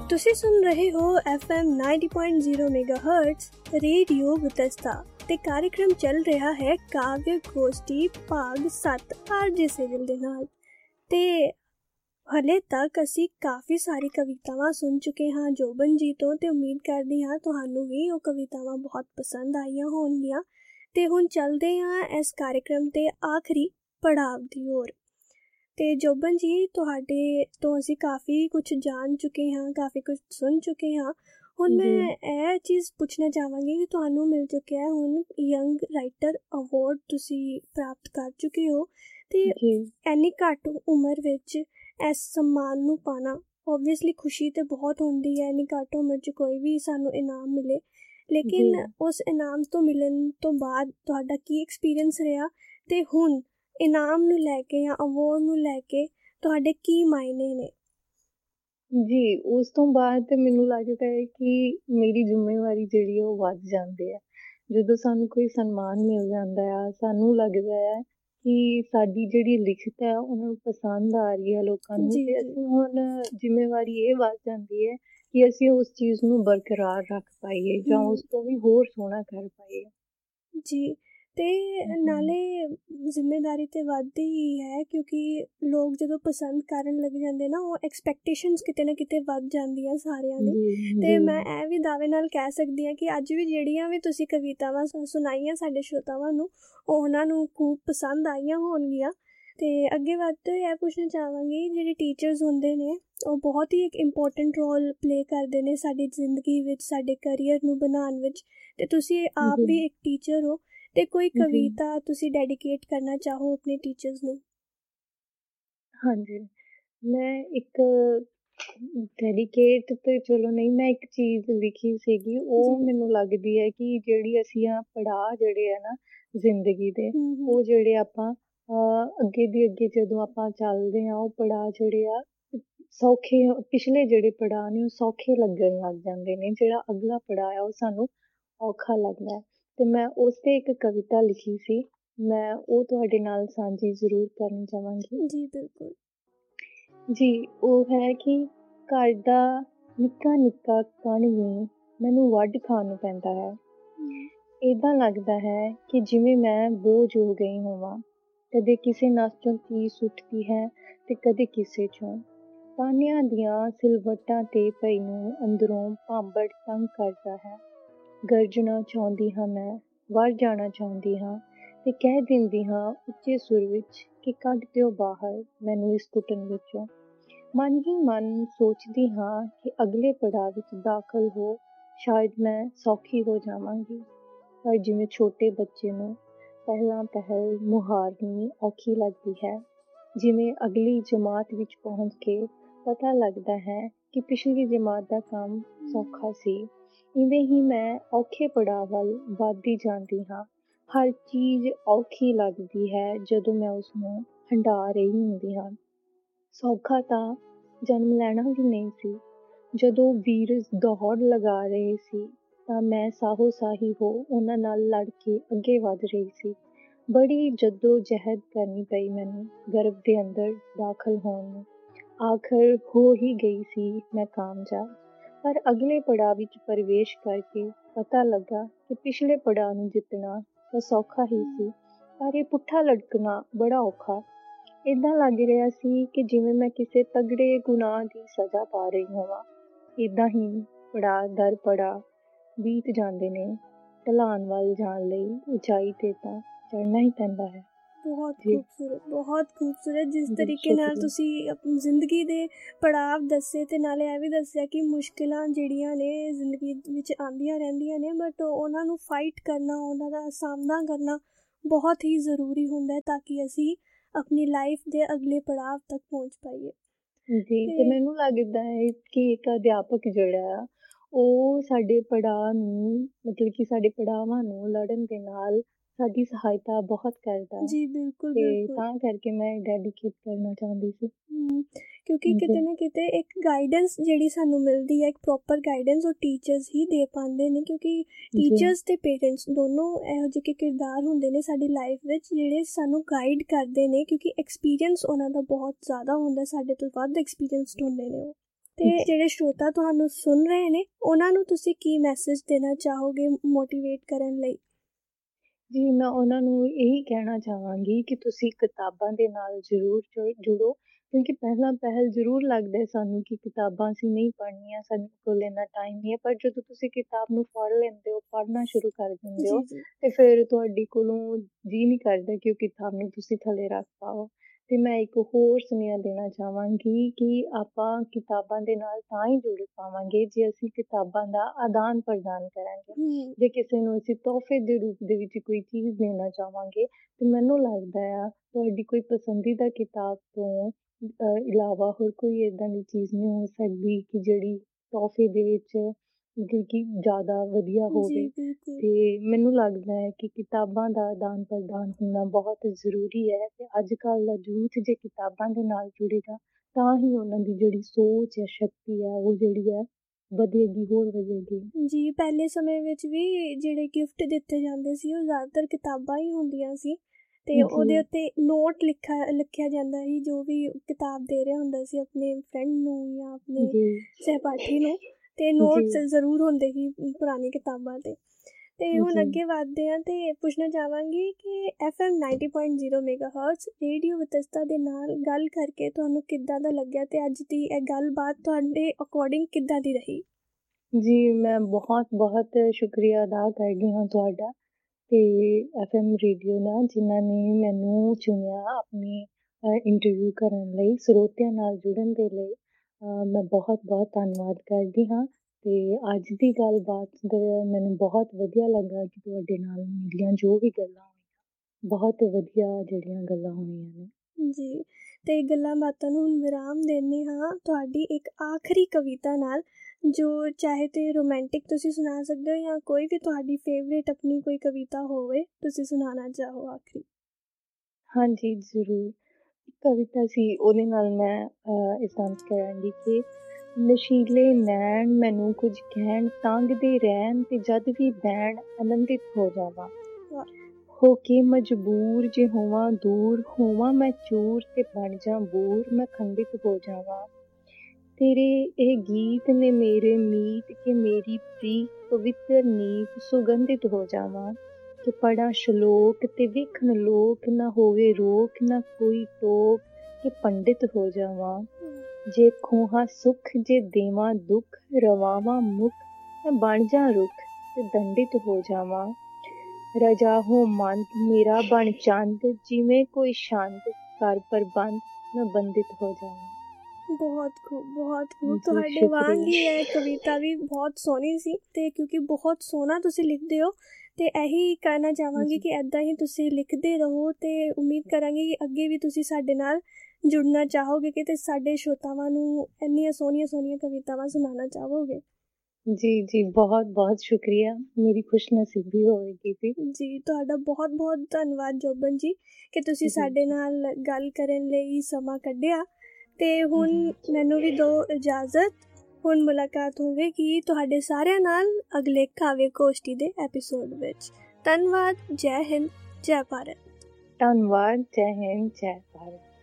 ਤੁਸੀਂ ਸੁਣ ਰਹੇ ਹੋ FM 90.0 मेगाहर्ट्ज रेडियो वितस्ता ਤੇ कार्यक्रम ਚੱਲ ਰਿਹਾ ਹੈ ਕਾਵਿ ਗੋਸ਼ਟੀ ਭਾਗ 7 ਆਰਜੇ ਸਿਵਲ ਦੇ ਨਾਲ। ਤੇ ਹਲੇ ਤੱਕ ਅਸੀਂ ਕਾਫੀ ਸਾਰੀ ਕਵਿਤਾਵਾਂ ਸੁਣ ਚੁੱਕੇ ਹਾਂ ਜੋਬਨ ਜੀ ਤੋਂ, ਤੇ ਉਮੀਦ ਕਰਦੀ ਹਾਂ ਤੁਹਾਨੂੰ ਵੀ ਉਹ ਕਵਿਤਾਵਾਂ ਬਹੁਤ ਪਸੰਦ ਆਈਆਂ ਹੋਣਗੀਆਂ। ਤੇ ਹੁਣ ਚੱਲਦੇ ਹਾਂ ਇਸ कार्यक्रम ਦੇ ਆਖਰੀ ਪੜਾਵ ਦੀ ओर। ਤੇ ਜੋਬਨ ਜੀ, ਤੁਹਾਡੇ ਤੋਂ ਅਸੀਂ ਕਾਫੀ ਕੁਝ ਜਾਣ ਚੁੱਕੇ ਹਾਂ, ਕਾਫੀ ਕੁਝ ਸੁਣ ਚੁੱਕੇ ਹਾਂ। ਹੁਣ ਮੈਂ ਇਹ ਚੀਜ਼ ਪੁੱਛਣਾ ਚਾਹਾਂਗੀ ਕਿ ਤੁਹਾਨੂੰ ਮਿਲ ਚੁੱਕਿਆ ਹੁਣ ਯੰਗ ਰਾਈਟਰ ਅਵਾਰਡ, ਤੁਸੀਂ ਪ੍ਰਾਪਤ ਕਰ ਚੁੱਕੇ ਹੋ। ਤੇ ਇੰਨੀ ਘੱਟ ਉਮਰ ਵਿੱਚ ਇਸ ਸਨਮਾਨ ਨੂੰ ਪਾਣਾ, ਓਬਵੀਅਸਲੀ ਖੁਸ਼ੀ ਤਾਂ ਬਹੁਤ ਹੁੰਦੀ ਹੈ। ਇੰਨੀ ਘੱਟ ਉਮਰ 'ਚ ਕੋਈ ਵੀ ਸਾਨੂੰ ਇਨਾਮ ਮਿਲੇ, ਲੇਕਿਨ ਉਸ ਇਨਾਮ ਤੋਂ ਮਿਲਣ ਤੋਂ ਬਾਅਦ ਤੁਹਾਡਾ ਕੀ ਐਕਸਪੀਰੀਅੰਸ ਰਿਹਾ, ਤੇ ਹੁਣ ਇਨਾਮ ਨੂੰ ਲੈ ਕੇ ਜਾਂ ਅਵਾਰਡ ਨੂੰ ਲੈ ਕੇ ਤੁਹਾਡੇ ਕੀ ਮਾਇਨੇ ਨੇ? ਜੀ, ਉਸ ਤੋਂ ਬਾਅਦ ਤੇ ਮੈਨੂੰ ਲੱਗਦਾ ਹੈ ਕਿ ਮੇਰੀ ਜ਼ਿੰਮੇਵਾਰੀ ਜਿਹੜੀ ਉਹ ਵੱਧ ਜਾਂਦੀ ਹੈ। ਜਦੋਂ ਸਾਨੂੰ ਕੋਈ ਸਨਮਾਨ ਮਿਲ ਜਾਂਦਾ ਆ, ਸਾਨੂੰ ਲੱਗਦਾ ਹੈ ਕਿ ਸਾਡੀ ਜਿਹੜੀ ਲਿਖਤ ਹੈ ਉਹਨਾਂ ਨੂੰ ਪਸੰਦ ਆ ਰਹੀ ਹੈ ਲੋਕਾਂ ਨੂੰ, ਤੇ ਅਸੀਂ ਹੁਣ ਜ਼ਿੰਮੇਵਾਰੀ ਇਹ ਵੱਧ ਜਾਂਦੀ ਹੈ ਕਿ ਅਸੀਂ ਉਸ ਚੀਜ਼ ਨੂੰ ਬਰਕਰਾਰ ਰੱਖ ਪਾਈਏ ਜਾਂ ਉਸ ਤੋਂ ਵੀ ਹੋਰ ਸੋਹਣਾ ਕਰ ਪਾਈਏ। ਜੀ, ਤੇ ਨਾਲੇ ਜ਼ਿੰਮੇਦਾਰੀ ਤੇ ਵੱਧਦੀ ਹੀ ਹੈ, ਕਿਉਂਕਿ ਲੋਕ ਜਦੋਂ ਪਸੰਦ ਕਰਨ ਲੱਗ ਜਾਂਦੇ ਨਾ, ਉਹ ਐਕਸਪੈਕਟੇਸ਼ਨਸ ਕਿਤੇ ਨਾ ਕਿਤੇ ਵੱਧ ਜਾਂਦੀਆਂ ਸਾਰਿਆਂ ਦੀ। ਤੇ ਮੈਂ ਇਹ ਵੀ ਦਾਅਵੇ ਨਾਲ ਕਹਿ ਸਕਦੀ ਹਾਂ ਕਿ ਅੱਜ ਵੀ ਜਿਹੜੀਆਂ ਵੀ ਤੁਸੀਂ ਕਵਿਤਾਵਾਂ ਸੁਣਾਈਆਂ ਸਾਡੇ ਸ਼ਰੋਤਾਵਾਂ ਨੂੰ, ਉਹਨਾਂ ਨੂੰ ਖੂਬ ਪਸੰਦ ਆਈਆਂ ਹੋਣਗੀਆਂ। ਤੇ ਅੱਗੇ ਵੱਧ ਇਹ ਪੁੱਛਣਾ ਚਾਹਾਂਗੀ, ਜਿਹੜੇ ਟੀਚਰਸ ਹੁੰਦੇ ਨੇ ਉਹ ਬਹੁਤ ਹੀ ਇੱਕ ਇੰਪੋਰਟੈਂਟ ਰੋਲ ਪਲੇ ਕਰਦੇ ਨੇ ਸਾਡੀ ਜ਼ਿੰਦਗੀ ਵਿੱਚ, ਸਾਡੇ ਕਰੀਅਰ ਨੂੰ ਬਣਾਉਣ ਵਿੱਚ। ਤੇ ਤੁਸੀਂ ਆਪ ਵੀ ਇੱਕ ਟੀਚਰ ਹੋ, ਤੇ ਕੋਈ ਕਵਿਤਾ ਤੁਸੀਂ ਡੈਡੀਕੇਟ ਕਰਨਾ ਚਾਹੋ ਆਪਣੇ ਟੀਚਰਸ ਨੂੰ? ਹਾਂਜੀ, ਮੈਂ ਇੱਕ ਡੈਡੀਕੇਟ ਤੇ ਚਲੋ ਨਹੀਂ, ਮੈਂ ਇੱਕ ਚੀਜ਼ ਲਿਖੀ ਸੀਗੀ, ਉਹ ਮੈਨੂੰ ਲੱਗਦੀ ਹੈ ਕਿ ਜਿਹੜੀ ਅਸੀਂ ਪੜਾਅ ਜਿਹੜੇ ਆ ਨਾ ਜ਼ਿੰਦਗੀ ਦੇ, ਉਹ ਜਿਹੜੇ ਆਪਾਂ ਅੱਗੇ ਦੀ ਅੱਗੇ ਜਦੋਂ ਆਪਾਂ ਚੱਲਦੇ ਹਾਂ, ਉਹ ਪੜਾਅ ਜਿਹੜੇ ਆ ਸੌਖੇ, ਪਿਛਲੇ ਜਿਹੜੇ ਪੜਾਅ ਨੇ ਉਹ ਸੌਖੇ ਲੱਗਣ ਲੱਗ ਜਾਂਦੇ ਨੇ, ਜਿਹੜਾ ਅਗਲਾ ਪੜਾਅ ਆ ਉਹ ਸਾਨੂੰ ਔਖਾ ਲੱਗਦਾ। ਤੇ ਮੈਂ ਉਸ 'ਤੇ ਇੱਕ ਕਵਿਤਾ ਲਿਖੀ ਸੀ, ਮੈਂ ਉਹ ਤੁਹਾਡੇ ਨਾਲ ਸਾਂਝੀ ਜ਼ਰੂਰ ਕਰਨੀ ਚਾਹਾਂਗੀ। ਜੀ ਬਿਲਕੁਲ ਜੀ, ਉਹ ਹੈ ਕਿ ਘਰ ਦਾ ਨਿੱਕਾ ਨਿੱਕਾ ਕਣ ਵੀ ਮੈਨੂੰ ਵੱਢ ਖਾਣ ਨੂੰ ਪੈਂਦਾ ਹੈ। ਇੱਦਾਂ ਲੱਗਦਾ ਹੈ ਕਿ ਜਿਵੇਂ ਮੈਂ ਬੋਝ ਹੋ ਗਈ ਹੋਵਾਂ, ਕਦੇ ਕਿਸੇ ਨਸ 'ਚੋਂ ਚੀਸ ਉੱਠਦੀ ਹੈ ਤੇ ਕਦੇ ਕਿਸੇ 'ਚੋਂ। ਤਾਨਿਆਂ ਦੀਆਂ ਸਿਲਵਟਾਂ 'ਤੇ ਪਈ ਨੂੰ ਅੰਦਰੋਂ ਭਾਂਬੜ ਤੰਗ ਕਰਦਾ ਹੈ। ਗਰਜਣਾ ਚਾਹੁੰਦੀ ਹਾਂ ਮੈਂ, ਵਰ ਜਾਣਾ ਚਾਹੁੰਦੀ ਹਾਂ, ਤੇ ਕਹਿ ਦਿੰਦੀ ਹਾਂ ਉੱਚੇ ਸੁਰ ਵਿੱਚ ਕਿ ਕੱਢ ਦਿਓ ਬਾਹਰ ਮੈਨੂੰ ਇਸ ਘੁਟਨ ਵਿੱਚੋਂ। ਮਨ ਹੀ ਮਨ ਸੋਚਦੀ ਹਾਂ ਕਿ ਅਗਲੇ ਪੜਾਅ ਵਿੱਚ ਦਾਖਲ ਹੋ, ਸ਼ਾਇਦ ਮੈਂ ਸੌਖੀ ਹੋ ਜਾਵਾਂਗੀ। ਪਰ ਜਿਵੇਂ ਛੋਟੇ ਬੱਚੇ ਨੂੰ ਪਹਿਲ ਮੁਹਾਰਨੀ ਔਖੀ ਲੱਗਦੀ ਹੈ, ਜਿਵੇਂ ਅਗਲੀ ਜਮਾਤ ਵਿੱਚ ਪਹੁੰਚ ਕੇ ਪਤਾ ਲੱਗਦਾ ਹੈ ਕਿ ਪਿਛਲੀ ਜਮਾਤ ਦਾ ਕੰਮ ਸੌਖਾ ਸੀ, ਇਵੇਂ ਹੀ ਮੈਂ ਔਖੇ ਪੜਾਅ ਵੱਲ ਵੱਧਦੀ ਜਾਂਦੀ ਹਾਂ। ਹਰ ਚੀਜ਼ ਔਖੀ ਲੱਗਦੀ ਹੈ ਜਦੋਂ ਮੈਂ ਉਸਨੂੰ ਹੰਢਾ ਰਹੀ ਹੁੰਦੀ ਹਾਂ। ਸੌਖਾ ਤਾਂ ਜਨਮ ਲੈਣਾ ਵੀ ਨਹੀਂ ਸੀ। ਜਦੋਂ ਵੀਰ ਦੌੜ ਲਗਾ ਰਹੇ ਸੀ ਤਾਂ ਮੈਂ ਸਾਹੋ ਸਾਹੀ ਹੋ ਉਹਨਾਂ ਨਾਲ ਲੜ ਕੇ ਅੱਗੇ ਵੱਧ ਰਹੀ ਸੀ। ਬੜੀ ਜੱਦੋ ਜਹਿਦ ਕਰਨੀ ਪਈ ਮੈਨੂੰ ਗਰਭ ਦੇ ਅੰਦਰ ਦਾਖਲ ਹੋਣ ਨੂੰ। ਆਖਰ ਹੋ ਹੀ ਗਈ ਸੀ ਮੈਂ ਕਾਮਯਾਬ। ਪਰ ਅਗਲੇ ਪੜਾਅ ਵਿੱਚ ਪ੍ਰਵੇਸ਼ ਕਰਕੇ ਪਤਾ ਲੱਗਾ ਕਿ ਪਿਛਲੇ ਪੜਾਅ ਨੂੰ ਜਿੱਤਣਾ ਤਾਂ ਸੌਖਾ ਹੀ ਸੀ, ਪਰ ਇਹ ਪੁੱਠਾ ਲਟਕਣਾ ਬੜਾ ਔਖਾ। ਇੱਦਾਂ ਲੱਗ ਰਿਹਾ ਸੀ ਕਿ ਜਿਵੇਂ ਮੈਂ ਕਿਸੇ ਤਗੜੇ ਗੁਨਾਹ ਦੀ ਸਜ਼ਾ ਪਾ ਰਹੀ ਹੋਵਾਂ। ਇੱਦਾਂ ਹੀ ਪੜਾਅ ਦਰ ਪੜਾਅ ਬੀਤ ਜਾਂਦੇ ਨੇ। ਢਲਾਨ ਵੱਲ ਜਾਣ ਲਈ ਉਚਾਈ 'ਤੇ ਤਾਂ ਚੜ੍ਹਨਾ ਹੀ ਪੈਂਦਾ ਹੈ। ਬਹੁਤ ਖੂਬਸੂਰਤ, ਬਹੁਤ ਖੂਬਸੂਰਤ ਜਿਸ ਤਰੀਕੇ ਨਾਲ ਤੁਸੀਂ ਆਪਣੀ ਜ਼ਿੰਦਗੀ ਦੇ ਪੜਾਅ ਦੱਸੇ, ਤੇ ਨਾਲੇ ਇਹ ਵੀ ਦੱਸਿਆ ਕਿ ਮੁਸ਼ਕਿਲਾਂ ਜਿਹੜੀਆਂ ਨੇ ਜ਼ਿੰਦਗੀ ਵਿੱਚ ਆਉਂਦੀਆਂ ਰਹਿੰਦੀਆਂ ਨੇ, ਬਟ ਉਹਨਾਂ ਨੂੰ ਫਾਈਟ ਕਰਨਾ, ਉਹਨਾਂ ਦਾ ਸਾਹਮਣਾ ਕਰਨਾ ਬਹੁਤ ਹੀ ਜ਼ਰੂਰੀ ਹੁੰਦਾ ਹੈ ਤਾਂ ਕਿ ਅਸੀਂ ਆਪਣੀ ਲਾਈਫ ਦੇ ਅਗਲੇ ਪੜਾਅ ਤੱਕ ਪਹੁੰਚ ਪਾਈਏ। ਜੀ, ਤੇ ਮੈਨੂੰ ਲੱਗਦਾ ਹੈ ਕਿ ਇੱਕ ਅਧਿਆਪਕ ਜਿਹੜਾ ਆ ਉਹ ਸਾਡੇ ਪੜਾਅ ਨੂੰ, ਮਤਲਬ ਕਿ ਸਾਡੇ ਪੜਾਵਾਂ ਨੂੰ ਲੜਨ ਦੇ ਨਾਲ ਸਾਡੀ ਸਹਾਇਤਾ ਬਹੁਤ ਕਰਦਾ ਹੈ। ਜੀ ਬਿਲਕੁਲ ਤੇ ਬਿਲਕੁਲ, ਤਾਂ ਕਰਕੇ ਮੈਂ ਡੈਡੀਕੇਟ ਕਰਨਾ ਚਾਹੁੰਦੀ ਸੀ। ਕਿਉਂਕਿ ਕਿਤੇ ਨਾ ਕਿਤੇ ਇੱਕ ਗਾਈਡੈਂਸ ਜਿਹੜੀ ਸਾਨੂੰ ਮਿਲਦੀ ਹੈ, ਇੱਕ ਪ੍ਰੋਪਰ ਗਾਈਡੈਂਸ ਉਹ ਟੀਚਰਸ ਹੀ ਦੇ ਪਾਉਂਦੇ ਨੇ, ਕਿਉਂਕਿ ਟੀਚਰਸ ਤੇ ਪੇਰੈਂਟਸ ਦੋਨੋਂ ਇਹੋ ਜਿਹੇ ਕਿਰਦਾਰ ਹੁੰਦੇ ਨੇ ਸਾਡੀ ਲਾਈਫ ਵਿੱਚ ਜਿਹੜੇ ਸਾਨੂੰ ਗਾਈਡ ਕਰਦੇ ਨੇ, ਕਿਉਂਕਿ ਐਕਸਪੀਰੀਅੰਸ ਉਹਨਾਂ ਦਾ ਬਹੁਤ ਜ਼ਿਆਦਾ ਹੁੰਦਾ, ਸਾਡੇ ਤੋਂ ਵੱਧ ਐਕਸਪੀਰੀਅੰਸਡ ਹੁੰਦੇ ਨੇ ਉਹ। ਤੇ ਜਿਹੜੇ ਸਰੋਤਾ ਤੁਹਾਨੂੰ ਸੁਣ ਰਹੇ ਨੇ ਉਹਨਾਂ ਨੂੰ ਤੁਸੀਂ ਕੀ ਮੈਸੇਜ ਦੇਣਾ ਚਾਹੋਗੇ ਮੋਟੀਵੇਟ ਕਰਨ ਲਈ? ਜੀ ਮੈਂ ਉਹਨਾਂ ਨੂੰ ਇਹੀ ਕਹਿਣਾ ਚਾਹਾਂਗੀ ਕਿ ਤੁਸੀਂ ਕਿਤਾਬਾਂ ਦੇ ਨਾਲ ਜ਼ਰੂਰ ਜੁੜੋ, ਕਿਉਂਕਿ ਪਹਿਲ ਜ਼ਰੂਰ ਲੱਗਦਾ ਹੈ ਸਾਨੂੰ ਕਿ ਕਿਤਾਬਾਂ ਅਸੀਂ ਨਹੀਂ ਪੜ੍ਹਨੀਆਂ, ਸਾਡੇ ਕੋਲ ਇੰਨਾ ਟਾਈਮ ਨਹੀਂ ਹੈ, ਪਰ ਜਦੋਂ ਤੁਸੀਂ ਕਿਤਾਬ ਨੂੰ ਫੜ ਲੈਂਦੇ ਹੋ, ਪੜ੍ਹਨਾ ਸ਼ੁਰੂ ਕਰ ਦਿੰਦੇ ਹੋ, ਤੇ ਫਿਰ ਤੁਹਾਡੇ ਕੋਲੋਂ ਜੀ ਨਹੀਂ ਕਰਦਾ ਕਿ ਉਹ ਕਿਤਾਬ ਨੂੰ ਤੁਸੀਂ ਥੱਲੇ ਰੱਖ ਪਾਓ। ਤੇ ਮੈਂ ਇੱਕ ਹੋਰ ਸੁਨੇਹਾ ਦੇਣਾ ਚਾਹਾਂਗੀ ਕਿ ਆਪਾਂ ਕਿਤਾਬਾਂ ਦੇ ਨਾਲ ਤਾਂ ਹੀ ਜੁੜ ਪਾਵਾਂਗੇ ਜੇ ਅਸੀਂ ਕਿਤਾਬਾਂ ਦਾ ਆਦਾਨ ਪ੍ਰਦਾਨ ਕਰਾਂਗੇ। ਜੇ ਕਿਸੇ ਨੂੰ ਅਸੀਂ ਤੋਹਫੇ ਦੇ ਰੂਪ ਦੇ ਵਿੱਚ ਕੋਈ ਚੀਜ਼ ਦੇਣਾ ਚਾਹਾਂਗੇ, ਤੇ ਮੈਨੂੰ ਲੱਗਦਾ ਆ ਤੁਹਾਡੀ ਕੋਈ ਪਸੰਦੀਦਾ ਕਿਤਾਬ ਤੋਂ ਇਲਾਵਾ ਹੋਰ ਕੋਈ ਇੱਦਾਂ ਦੀ ਚੀਜ਼ ਨਹੀਂ ਹੋ ਸਕਦੀ ਕਿ ਜਿਹੜੀ ਤੋਹਫੇ ਦੇ ਵਿੱਚ ਮਤਲਬ ਕਿ ਜ਼ਿਆਦਾ ਵਧੀਆ ਹੋਵੇ। ਤੇ ਮੈਨੂੰ ਲੱਗਦਾ ਹੈ ਕਿ ਕਿਤਾਬਾਂ ਦਾ ਆਦਾਨ ਪ੍ਰਦਾਨ ਹੋਣਾ ਬਹੁਤ ਜ਼ਰੂਰੀ ਹੈ, ਤੇ ਅੱਜ ਕੱਲ੍ਹ ਦਾ ਯੂਥ ਜੇ ਕਿਤਾਬਾਂ ਦੇ ਨਾਲ ਜੁੜੇਗਾ ਤਾਂ ਹੀ ਉਹਨਾਂ ਦੀ ਜਿਹੜੀ ਸੋਚ ਹੈ, ਸ਼ਕਤੀ ਹੈ, ਉਹ ਜਿਹੜੀ ਹੈ ਵਧੇਗੀ, ਹੋਰ ਵਧੇਗੀ। ਜੀ ਪਹਿਲੇ ਸਮੇਂ ਵਿੱਚ ਵੀ ਜਿਹੜੇ ਗਿਫਟ ਦਿੱਤੇ ਜਾਂਦੇ ਸੀ ਉਹ ਜ਼ਿਆਦਾਤਰ ਕਿਤਾਬਾਂ ਹੀ ਹੁੰਦੀਆਂ ਸੀ, ਤੇ ਉਹਦੇ ਉੱਤੇ ਨੋਟ ਲਿਖਿਆ ਜਾਂਦਾ ਸੀ ਜੋ ਵੀ ਕਿਤਾਬ ਦੇ ਰਿਹਾ ਹੁੰਦਾ ਸੀ ਆਪਣੇ ਫਰੈਂਡ ਨੂੰ ਜਾਂ ਆਪਣੇ ਸਹਿਪਾਠੀ ਨੂੰ, ਤੇ ਨੋਟਸ ਜ਼ਰੂਰ ਹੁੰਦੇ ਸੀ ਪੁਰਾਣੀ ਕਿਤਾਬਾਂ ਤੇ ਹੁਣ ਅੱਗੇ ਵਧਦੇ ਹਾਂ ਤੇ ਪੁੱਛਣਾ ਚਾਹਾਂਗੀ ਕਿ FM 90.0 ਮੈਗਾਹਰਟਜ਼ ਰੇਡੀਓ ਵਿਤਸਤਾ ਦੇ ਨਾਲ ਗੱਲ ਕਰਕੇ ਤੁਹਾਨੂੰ ਕਿੱਦਾਂ ਦਾ ਲੱਗਿਆ ਤੇ ਅੱਜ ਦੀ ਇਹ ਗੱਲਬਾਤ ਤੁਹਾਡੇ ਅਕੋਰਡਿੰਗ ਕਿੱਦਾਂ ਦੀ ਰਹੀ? ਜੀ ਮੈਂ ਬਹੁਤ ਸ਼ੁਕਰੀਆ ਅਦਾ ਕਰਦੀ ਹਾਂ ਤੁਹਾਡਾ ਤੇ FM ਰੇਡੀਓ ਨਾਲ, ਜਿਨ੍ਹਾਂ ਨੇ ਮੈਨੂੰ ਚੁਣਿਆ ਆਪਣੀ ਇੰਟਰਵਿਊ ਕਰਨ ਲਈ, ਸਰੋਤਿਆਂ ਨਾਲ ਜੁੜਨ ਦੇ ਲਈ। ਮੈਂ ਬਹੁਤ ਧੰਨਵਾਦ ਕਰਦੀ ਹਾਂ। ਤੇ ਅੱਜ ਦੀ ਗੱਲਬਾਤ ਦਾ ਮੈਨੂੰ ਬਹੁਤ ਵਧੀਆ ਲੱਗਾ ਕਿ ਤੁਹਾਡੇ ਨਾਲ ਮੇਰੀਆਂ ਜੋ ਵੀ ਗੱਲਾਂ ਹੋਈਆਂ, ਬਹੁਤ ਵਧੀਆ ਜਿਹੜੀਆਂ ਗੱਲਾਂ ਹੋਈਆਂ ਨੇ। ਜੀ ਤੇ ਗੱਲਾਂ ਬਾਤਾਂ ਨੂੰ ਹੁਣ ਵਿਰਾਮ ਦਿੰਦੇ ਹਾਂ ਤੁਹਾਡੀ ਇੱਕ ਆਖਰੀ ਕਵਿਤਾ ਨਾਲ, ਜੋ ਚਾਹੇ ਤੇ ਰੋਮਾਂਟਿਕ ਤੁਸੀਂ ਸੁਣਾ ਸਕਦੇ ਹੋ ਜਾਂ ਕੋਈ ਵੀ ਤੁਹਾਡੀ ਫੇਵਰੇਟ ਆਪਣੀ ਕੋਈ ਕਵਿਤਾ ਹੋਵੇ ਤੁਸੀਂ ਸੁਣਾਉਣਾ ਚਾਹੋ ਆਖਰੀ। ਹਾਂਜੀ ਜ਼ਰੂਰ, ਕਵਿਤਾ ਸੀ, ਉਹਦੇ ਨਾਲ ਮੈਂ ਇਸਤਾਂਤ ਕਰਾਂਗੀ ਕਿ ਨਸ਼ੀਲੇ ਨੈਣ ਮੈਨੂੰ ਕੁਝ ਕਹਿਣ, ਤੰਗਦੇ ਰਹਿਣ ਤੇ ਜਦ ਵੀ ਬਹਿਣ ਆਨੰਦਿਤ ਹੋ ਜਾਵਾਂ। ਹੋ ਕੇ ਮਜਬੂਰ ਜੇ ਹੋਵਾਂ ਦੂਰ, ਹੋਵਾਂ ਮੈਂ ਚੂਰ ਤੇ ਬਣ ਜਾ ਬੂਰ, ਮੈਂ ਖੰਡਿਤ ਹੋ ਜਾਵਾਂ। ਤੇਰੇ ਇਹ ਗੀਤ ਨੇ ਮੇਰੇ ਮੀਤ ਕਿ ਮੇਰੀ ਪ੍ਰੀਤ ਪਵਿੱਤਰ ਨੀਤ ਸੁਗੰਧਿਤ ਹੋ ਜਾਵਾਂ। ਕਿ ਪੜ੍ਹਾਂ ਸ਼ਲੋਕ ਤੇ ਵੇਖਣ ਲੋਕ, ਨਾ ਹੋਵੇ ਰੋਕ ਨਾ ਕੋਈ ਟੋਕ, ਕਿ ਪੰਡਿਤ ਹੋ ਜਾਵਾਂ। ਜੇ ਖੋਹਾਂ ਸੁੱਖ ਜੇ ਦੇਵਾਂ ਦੁੱਖ, ਰਵਾਵਾਂ ਮੁੱਖ ਮੈਂ ਬਣ ਜਾ ਰੁੱਖ ਤੇ ਦੰਡਿਤ ਹੋ ਜਾਵਾਂ। ਰਜਾ ਹੋ ਮੰਦ ਮੇਰਾ ਬਣ ਚੰਦ, ਜਿਵੇਂ ਕੋਈ ਛੰਦ ਕਰ ਪ੍ਰਬੰਧ ਮੈਂ ਬੰਦਿਤ ਹੋ ਜਾਵਾਂ। ਬਹੁਤ ਖੂਬ ਤੁਹਾਡੇ ਵਾਂਗ ਹੀ ਹੈ ਕਵਿਤਾ ਵੀ ਬਹੁਤ ਸੋਹਣੀ ਸੀ, ਤੇ ਕਿਉਂਕਿ ਬਹੁਤ ਸੋਹਣਾ ਤੁਸੀਂ ਲਿਖਦੇ ਹੋ ਤੇ ਇਹੀ ਕਹਿਣਾ ਚਾਹਾਂਗੀ ਕਿ ਇੱਦਾਂ ਹੀ ਤੁਸੀਂ ਲਿਖਦੇ ਰਹੋ, ਤੇ ਉਮੀਦ ਕਰਾਂਗੀ ਕਿ ਅੱਗੇ ਵੀ ਤੁਸੀਂ ਸਾਡੇ ਨਾਲ ਜੁੜਨਾ ਚਾਹੋਗੇ ਕਿ ਸਾਡੇ ਸਰੋਤਾਵਾਂ ਨੂੰ ਇੰਨੀਆਂ ਸੋਹਣੀਆਂ ਕਵਿਤਾਵਾਂ ਸੁਣਾਉਣਾ ਚਾਹੋਗੇ। ਜੀ ਬਹੁਤ ਸ਼ੁਕਰੀਆ, ਮੇਰੀ ਖੁਸ਼ਨਸੀਬੀ ਹੋਵੇਗੀ ਜੀ ਤੁਹਾਡਾ ਬਹੁਤ ਧੰਨਵਾਦ ਜੋਬਨ ਜੀ ਕਿ ਤੁਸੀਂ ਸਾਡੇ ਨਾਲ ਗੱਲ ਕਰਨ ਲਈ ਸਮਾਂ ਕੱਢਿਆ। ਤੇ ਹੁਣ ਮੈਨੂੰ ਵੀ ਦਿਓ ਇਜਾਜ਼ਤ, ਹੁਣ ਮੁਲਾਕਾਤ ਹੋਵੇਗੀ ਤੁਹਾਡੇ ਸਾਰਿਆਂ ਨਾਲ ਅਗਲੇ ਕਾਵਿ ਗੋਸ਼ਟੀ ਦੇ ਐਪੀਸੋਡ ਵਿੱਚ। ਧੰਨਵਾਦ, ਜੈ ਹਿੰਦ, ਜੈ ਭਾਰਤ। ਧੰਨਵਾਦ, ਜੈ ਹਿੰਦ, ਜੈ ਭਾਰਤ।